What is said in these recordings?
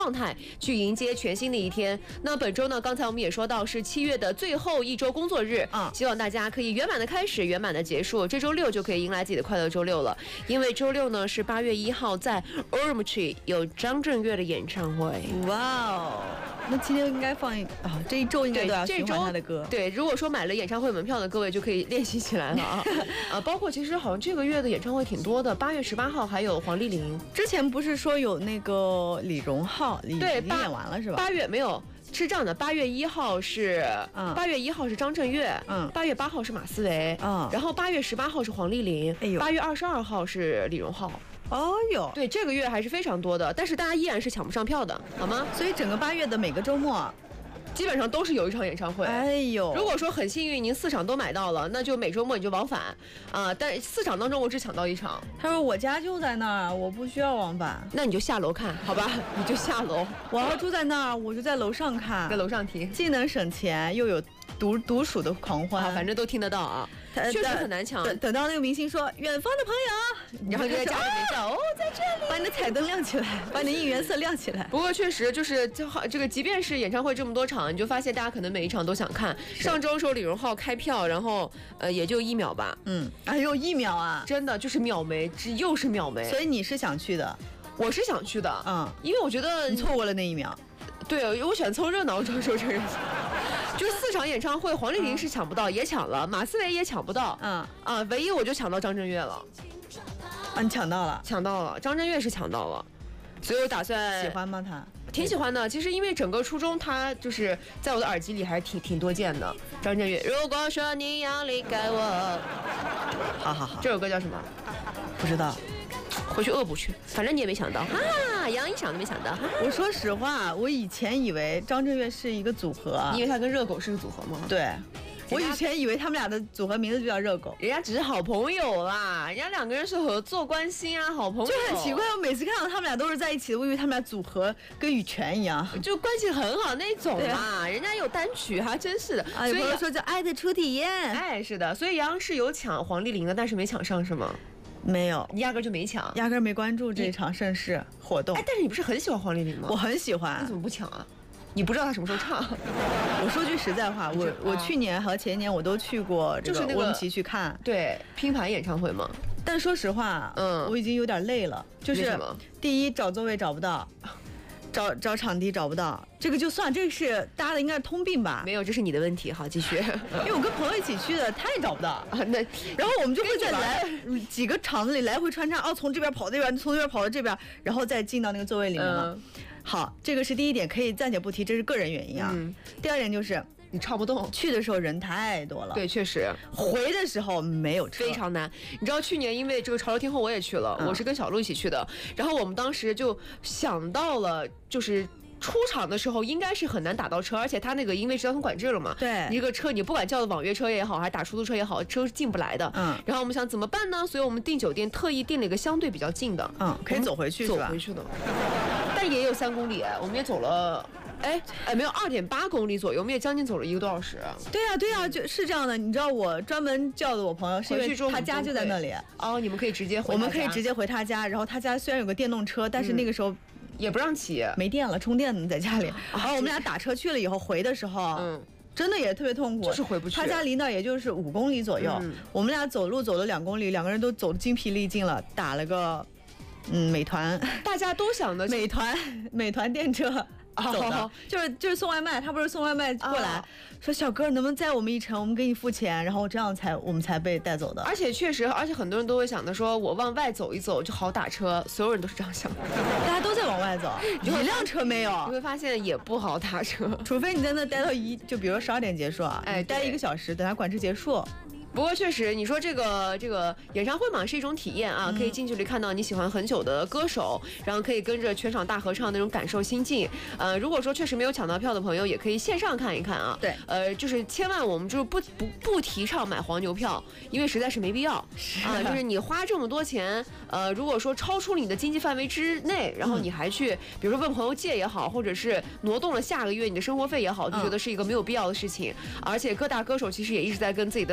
状态去迎接全新的一天。那本周呢，刚才我们也说到是7月的最后一周工作日，希望大家可以圆满的开始，圆满的结束。这周六就可以迎来自己的快乐周六了，因为周六呢是8月1号在 Ormtree 有张震岳的演唱会。 哇哦，那今天应该放这一周应该都要循环他的歌。 对，如果说买了演唱会门票的各位就可以练习起来了包括其实好像这个月的演唱会挺多的，8月18号还有黄丽玲。 之前不是说有那个李荣浩，已经演完了是吧 ？8月没有。是这样的，8月1号是8月1号是张震岳，8月8号是马思唯，然后8月18号是黄丽玲，8月22号是李荣浩。 哦哟， 对，这个月还是非常多的，但是大家依然是抢不上票的，好吗？ 所以整个8月的每个周末基本上都是有一场演唱会。 哎呦， 如果说很幸运您4场都买到了，那就每周末你就往返但4场当中我只抢到1场。 他说我家就在那儿，我不需要往返。 那你就下楼看好吧，你就下楼。 我要住在那儿，我就在楼上看， 在楼上听， 既能省钱又有独属的狂欢， 反正都听得到啊。确实很难抢。 等到那个明星说远方的朋友， 然后就在家里面叫在这里， 把你的彩灯亮起来，把你的应援色亮起来。 不过确实就是这个，即便是演唱会这么多场，你就发现大家可能每一场都想看。上周时候李荣浩开票，然后也就1秒吧。 哎呦1秒啊， 真的就是秒没，又是秒没。 所以你是想去的？ 我是想去的，因为我觉得你错过了那1秒。 对，我选凑热闹，这个人。就是4场演唱会，黄丽玲是抢不到，也抢了，马思唯也抢不到，唯一我就抢到张震岳了。 你抢到了？ 抢到了，张震岳是抢到了，所以我打算。 喜欢吗他？ 挺喜欢的。其实因为整个初中他就是在我的耳机里还是挺多见的。张震岳，如果说你要离开我， 好， 这首歌叫什么？ 不知道。 回去恶补去，反正你也没想到杨一想都没想到。 我说实话，我以前以为张震岳是一个组合。 你以为他跟热狗是个组合吗？ 对，我以前以为他们俩的组合名字就叫热狗。 人家只是好朋友啦，人家2个人是合作关系啊，好朋友。 就很奇怪，我每次看到他们俩都是在一起的，我以为他们俩组合跟羽泉一样， 就关系很好那种嘛。人家有单曲，还真是的。 所以说叫爱的初体验。 哎，是的，所以杨是有抢黄丽玲的，但是没抢上是吗？ 没有， 你压根就没抢， 压根没关注这场盛世活动。 但是你不是很喜欢黄丽玲吗？ 我很喜欢。 你怎么不抢啊？你不知道她什么时候唱？ 我说句实在话，我去年和前年我都去过这个乌鲁木齐去看， 对，拼盘演唱会嘛。 但说实话，我已经有点累了。就是第一找座位找不到。找场地找不到，这个就算，这个是大家的应该是通病吧？ 没有，这是你的问题。好，继续。 因为我跟朋友一起去的，他也找不到然后我们就会在几个场子里来回穿插，从这边跑那边，从那边跑到这边，然后再进到那个座位里面嘛。好，这个是第一点，可以暂且不提，这是个人原因啊。第二点就是你唱不动， 去的时候人太多了。 对，确实。 回的时候没有车， 非常难。你知道去年因为这个潮流天后我也去了，我是跟小鹿一起去的，然后我们当时就想到了，就是出场的时候应该是很难打到车，而且他那个因为是交通管制了嘛， 对， 你这个车你不管叫的网约车也好，还是打出租车也好，车是进不来的。然后我们想怎么办呢？所以我们订酒店特意订了一个相对比较近的， 可以走回去， 走回去的，但也有3公里，我们也走了。没有2.8公里左右，我们也将近走了1个多小时。 对呀，就是这样的。你知道我专门叫的我朋友，是因为他家就在那里。 你们可以直接回。 我们可以直接回他家，然后他家虽然有个电动车，但是那个时候也不让骑， 没电了，充电呢在家里。然后我们俩打车去了以后，回的时候，真的也特别痛苦， 就是回不去。 他家离那也就是5公里左右，我们俩走路走了2公里，2个人都走得精疲力尽了，打了个美团， 大家都想的美团电车。走的就是送外卖，他不是送外卖过来，说小哥能不能载我们一程，我们给你付钱，然后这样我们才被带走的。 而且确实，很多人都会想的说，我往外走一走就好打车，所有人都是这样想的， 大家都在往外走，一辆车没有， 你会发现也不好打车， 除非你在那待到就比如12点结束啊，待1个小时，等它管制结束。 不过确实，你说这个演唱会嘛，是一种体验啊，可以近距离看到你喜欢很久的歌手，然后可以跟着全场大合唱那种感受心境。如果说确实没有抢到票的朋友，也可以线上看一看啊。 对， 就是千万我们就是不提倡买黄牛票，因为实在是没必要啊。就是你花这么多钱，如果说超出你的经济范围之内，然后你还去，比如说问朋友借也好，或者是挪动了下个月你的生活费也好，就觉得是一个没有必要的事情。而且各大歌手其实也一直在跟自己的粉丝讲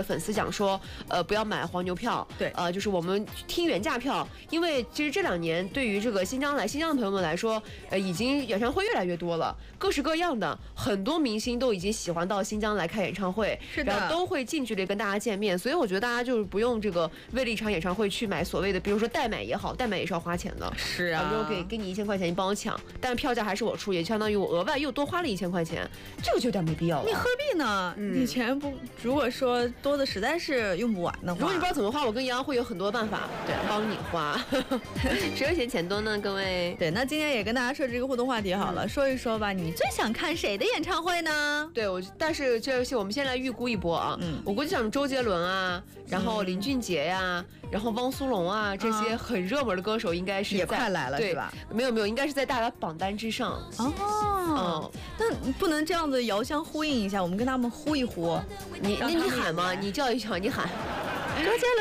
讲说，不要买黄牛票， 对， 就是我们听原价票，因为其实这2年对于这个新疆的朋友们来说，已经演唱会越来越多了，各式各样的，很多明星都已经喜欢到新疆来开演唱会， 是的， 然后都会近距离跟大家见面，所以我觉得大家就是不用这个为了一场演唱会去买所谓的，比如说代买也好，代买也是要花钱的， 是啊， 比如给你1000块钱，你帮我抢，但是票价还是我出，也相当于我额外又多花了1000块钱，这个就有点没必要了。 你何必呢？你钱不，如果说多的实在是用不完的话， 如果你不知道怎么花，我跟杨会有很多办法，对，帮你花。谁有钱多呢？各位。 对，那今天也跟大家设置一个互动话题好了，说一说吧，你最想看谁的演唱会呢？ 对，但是这游戏我们先来预估一波啊，我估计像周杰伦啊，然后林俊杰呀，然后汪苏泷啊，这些很热门的歌手应该是也快来了，是吧？ 没有，应该是在大家榜单之上。 哦，那不能这样子遥相呼应一下，我们跟他们呼一呼。 你喊吗？你叫一叫，你喊。 周杰伦。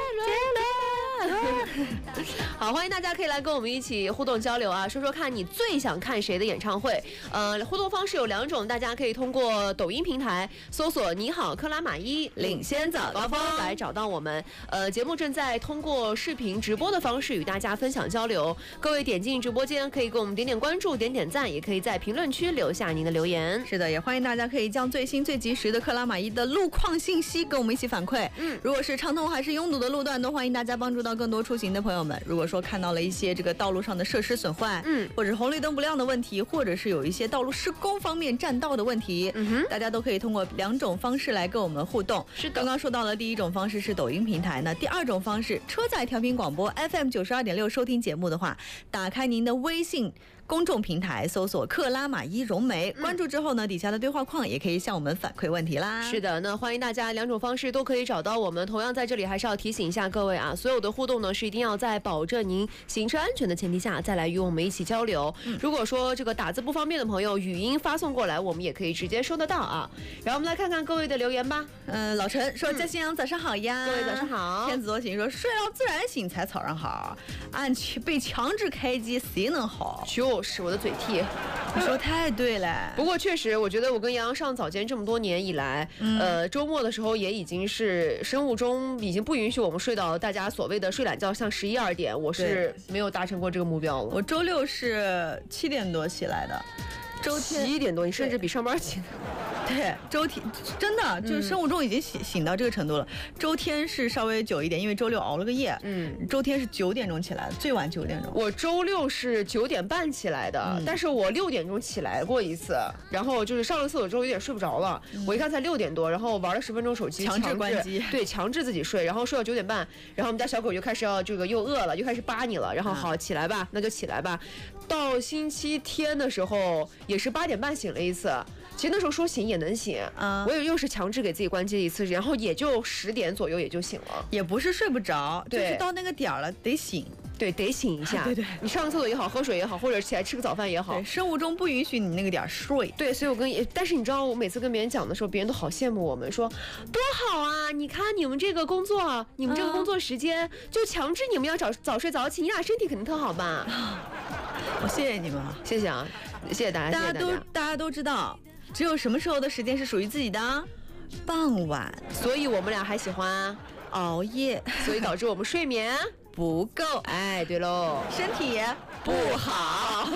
好，欢迎大家可以来跟我们一起互动交流啊，说说看你最想看谁的演唱会。互动方式有2种，大家可以通过抖音平台搜索你好克拉玛依领先早高峰来找到我们。节目正在通过视频直播的方式与大家分享交流，各位点进直播间可以给我们点点关注，点点赞，也可以在评论区留下您的留言。 是的，也欢迎大家可以将最新最及时的克拉玛依的路况信息跟我们一起反馈。如果是畅通还是拥堵的路段，都欢迎大家帮助到更多出行的朋友们。如果说看到了一些这个道路上的设施损坏，或者是红绿灯不亮的问题，或者是有一些道路施工方面占道的问题，大家都可以通过2种方式来跟我们互动。 是的， 刚刚说到了第1种方式是抖音平台，那第2种方式，车载调频广播 FM 92.6收听节目的话，打开您的微信公众平台搜索克拉玛依融媒，关注之后呢，底下的对话框也可以向我们反馈问题啦。 是的，那欢迎大家2种方式都可以找到我们。同样在这里还是要提醒一下各位啊，所有的互动呢是一定要在保证您行车安全的前提下再来与我们一起交流。如果说这个打字不方便的朋友，语音发送过来，我们也可以直接收得到啊。然后我们来看看各位的留言吧。 老陈说嘉欣阳早上好呀， 各位早上好。 天子多情说睡到自然醒才草上好，被强制开机谁能好？ 就是我的嘴替， 你说太对了。 不过确实，我觉得我跟杨洋上早间这么多年以来，周末的时候也已经是生物钟已经不允许我们睡到大家所谓的睡懒觉，像11、12点，我是没有达成过这个目标了。 我周6是7点多起来的。周天 7点多，你甚至比上班起。 对，周天真的就是生物钟已经醒到这个程度了。周天是稍微久一点，因为周6熬了个夜。周天是9点钟起来的，最晚9点钟。 我周6是9点半起来的，但是我6点钟起来过一次，然后就是上了厕所之后有点睡不着了，我一看才6点多，然后玩了10分钟手机， 强制关机， 对，强制自己睡，然后睡到9点半，然后我们家小狗就开始要这个又饿了，又开始扒你了，然后好起来吧，那就起来吧。到星期天的时候也是8点半醒了一次，其实那时候说醒也能醒，我也又是强制给自己关机一次，然后也就10点左右也就醒了， 也不是睡不着， 对， 就是到那个点儿了得醒。 对，得醒一下。 对， 你上个厕所也好，喝水也好，或者起来吃个早饭也好， 对，生物钟不允许你那个点睡。 对，所以但是你知道，我每次跟别人讲的时候，别人都好羡慕我们，说多好啊！你看你们这个工作，你们这个工作时间就强制你们要早睡早起，你俩身体肯定特好吧？ 我谢谢你们， 谢谢啊，谢谢大家， 大家都知道，只有什么时候的时间是属于自己的？傍晚。 所以我们俩还喜欢熬夜， 所以导致我们睡眠不够。 哎，对喽， 身体不好。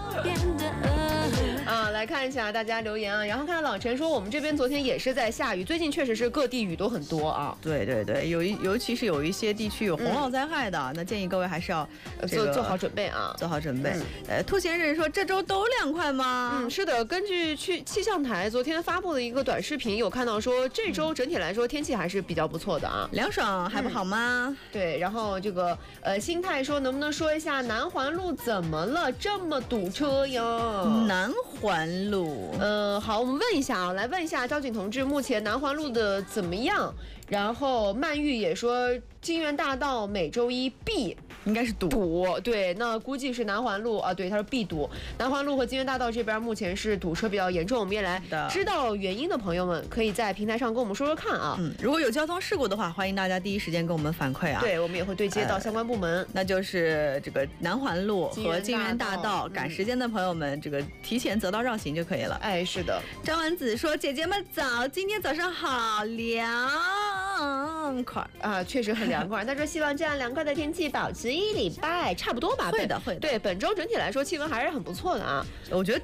来看一下大家留言啊，然后看到老陈说我们这边昨天也是在下雨，最近确实是各地雨都很多啊。 对，尤其是有一些地区有洪涝灾害的，那建议各位还是要做好准备啊， 做好准备。兔先生说这周都凉快吗？ 是的，根据气象台昨天发布的一个短视频，有看到说这周整体来说天气还是比较不错的啊， 凉爽还不好吗？ 对，然后这个心态说能不能说一下南环路怎么了，这么堵车呀？ 南环路， 好，我们问一下啊，来问一下交警同志，目前南环路的怎么样？然后曼玉也说金源大道每周一必应该是堵， 对，那估计是南环路啊，对，他说必堵，南环路和金源大道这边目前是堵车比较严重，我们也来知道原因的朋友们可以在平台上跟我们说说看啊。 如果有交通事故的话，欢迎大家第一时间跟我们反馈啊。 对，我们也会对接到相关部门。 那就是这个南环路和金源大道，赶时间的朋友们，这个提前择道绕行就可以了。 哎，是的。 张丸子说：“姐姐们早，今天早上好凉。” 凉快啊，确实很凉快。他说希望这样凉快的天气保持1礼拜，差不多吧？ 会的。 对，本周整体来说气温还是很不错的啊。 我觉得